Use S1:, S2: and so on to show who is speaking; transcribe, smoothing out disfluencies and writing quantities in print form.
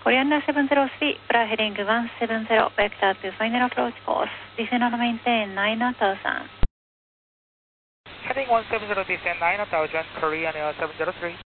S1: Coriander 703, Bra heading 170, vector to final approach course. Descend and maintain 9,000.
S2: Heading 170, descend 9,000, Korean 703.